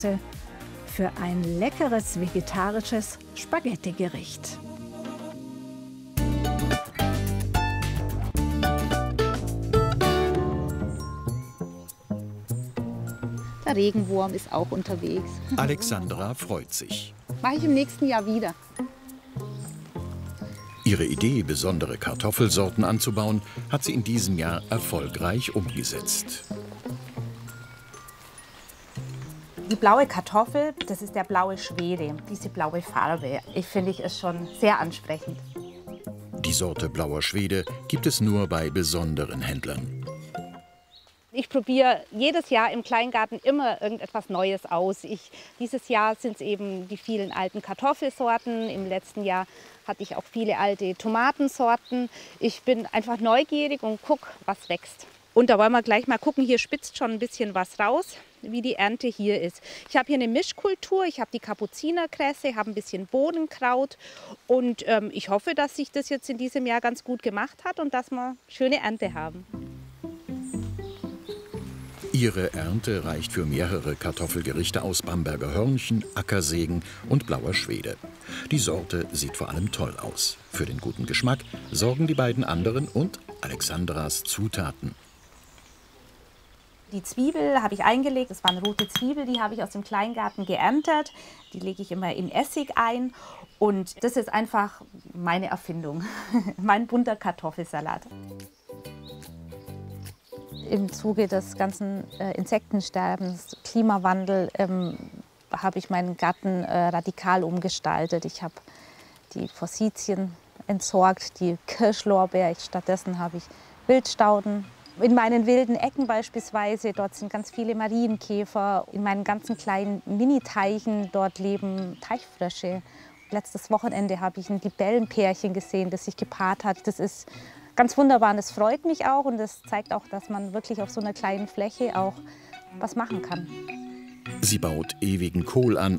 für ein leckeres vegetarisches Spaghetti-Gericht. Der Regenwurm ist auch unterwegs. Alexandra freut sich. Mache ich im nächsten Jahr wieder. Ihre Idee, besondere Kartoffelsorten anzubauen, hat sie in diesem Jahr erfolgreich umgesetzt. Die blaue Kartoffel, das ist der blaue Schwede, diese blaue Farbe. Ich finde, ist schon sehr ansprechend. Die Sorte Blauer Schwede gibt es nur bei besonderen Händlern. Ich probiere jedes Jahr im Kleingarten immer irgendetwas Neues aus. Dieses Jahr sind es eben die vielen alten Kartoffelsorten. Im letzten Jahr hatte ich auch viele alte Tomatensorten. Ich bin einfach neugierig und gucke, was wächst. Und da wollen wir gleich mal gucken, hier spitzt schon ein bisschen was raus, wie die Ernte hier ist. Ich habe hier eine Mischkultur, ich habe die Kapuzinerkresse, habe ein bisschen Bohnenkraut und ich hoffe, dass sich das jetzt in diesem Jahr ganz gut gemacht hat und dass wir schöne Ernte haben. Ihre Ernte reicht für mehrere Kartoffelgerichte aus Bamberger Hörnchen, Ackersegen und Blauer Schwede. Die Sorte sieht vor allem toll aus. Für den guten Geschmack sorgen die beiden anderen und Alexandras Zutaten. Die Zwiebel habe ich eingelegt, das war eine rote Zwiebel, die habe ich aus dem Kleingarten geerntet. Die lege ich immer in Essig ein und das ist einfach meine Erfindung, mein bunter Kartoffelsalat. Im Zuge des ganzen Insektensterbens, Klimawandel, habe ich meinen Garten radikal umgestaltet. Ich habe die Forsythien entsorgt, die Kirschlorbeer. Stattdessen habe ich Wildstauden. In meinen wilden Ecken beispielsweise, dort sind ganz viele Marienkäfer. In meinen ganzen kleinen Mini-Teichen, dort leben Teichfrösche. Letztes Wochenende habe ich ein Libellenpärchen gesehen, das sich gepaart hat. Das ist ganz wunderbar und das freut mich auch und das zeigt auch, dass man wirklich auf so einer kleinen Fläche auch was machen kann. Sie baut ewigen Kohl an